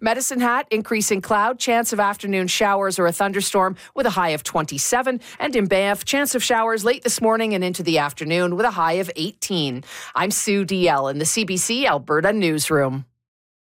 Medicine Hat, increasing cloud, chance of afternoon showers or a thunderstorm with a high of 27. And in Banff, chance of showers late this morning and into the afternoon with a high of 18. I'm Sue DL in the CBC Alberta Newsroom.